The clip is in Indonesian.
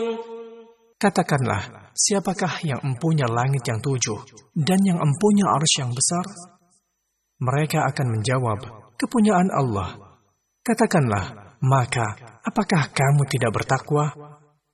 Katakanlah, siapakah yang empunya langit yang 7 dan yang empunya arsy yang besar? Mereka akan menjawab, kepunyaan Allah. Katakanlah, maka apakah kamu tidak bertakwa?